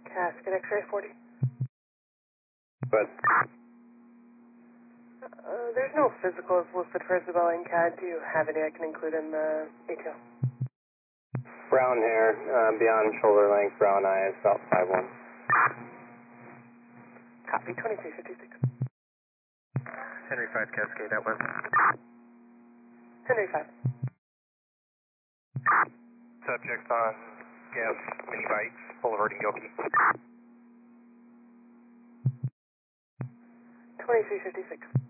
Casket X-ray 40. But There's no physicals listed for Isabella and CAD. Do you have any I can include in the ATO? brown hair, beyond shoulder length, brown eyes, about 5'1". Copy, 2356. Henry 5 Cascade, that was. Henry 5. Subjects on gas mini bikes, Boulevard and Gilkey. 2356.